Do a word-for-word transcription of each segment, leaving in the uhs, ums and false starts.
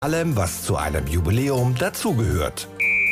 Allem, was zu einem Jubiläum dazugehört.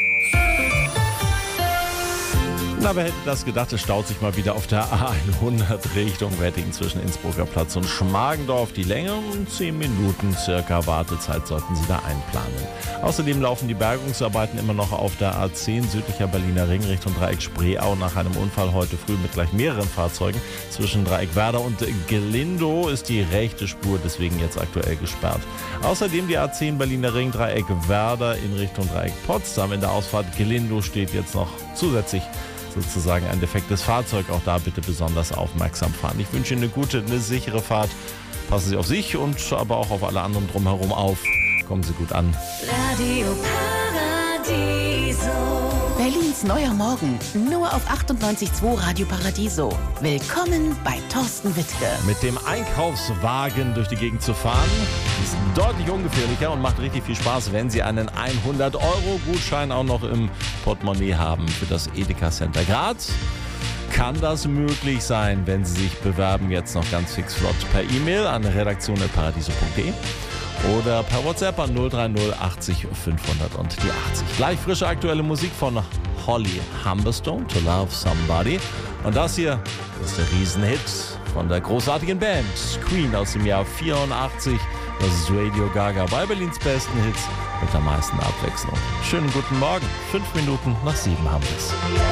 Na, wer hätte das gedacht, es staut sich mal wieder auf der A hundert Richtung Wettingen zwischen Innsbrucker Platz und Schmargendorf. Die Länge um zehn Minuten circa Wartezeit sollten Sie da einplanen. Außerdem laufen die Bergungsarbeiten immer noch auf der A zehn südlicher Berliner Ring Richtung Dreieck Spreeau nach einem Unfall heute früh mit gleich mehreren Fahrzeugen. Zwischen Dreieck Werder und Gelindo ist die rechte Spur deswegen jetzt aktuell gesperrt. Außerdem die A zehn Berliner Ring Dreieck Werder in Richtung Dreieck Potsdam. In der Ausfahrt Gelindo steht jetzt noch zusätzlich sozusagen ein defektes Fahrzeug. Auch da bitte besonders aufmerksam fahren. Ich wünsche Ihnen eine gute, eine sichere Fahrt. Passen Sie auf sich und aber auch auf alle anderen drumherum auf. Kommen Sie gut an. Radio Paradiso. Berlins neuer Morgen. Nur auf achtundneunzig Komma zwei Radio Paradiso. Willkommen bei Thorsten Wittke. Mit dem Einkaufswagen durch die Gegend zu fahren, ist deutlich ungefährlicher und macht richtig viel Spaß, wenn Sie einen hundert Euro Gutschein auch noch im Portemonnaie haben für das Edeka Center Graz. Kann das möglich sein, wenn Sie sich bewerben, jetzt noch ganz fix flott per E-Mail an redaktion punkt paradiso punkt de oder per WhatsApp an null drei null achtzig fünfhundert und die achtzig. Gleich frische aktuelle Musik von Holly Humberstone, To Love Somebody. Und das hier ist der Riesenhit von der großartigen Band Queen aus dem Jahr vierundachtzig. Das ist Radio Gaga bei Berlins besten Hits mit der meisten Abwechslung. Schönen guten Morgen. Fünf Minuten nach sieben haben wir es.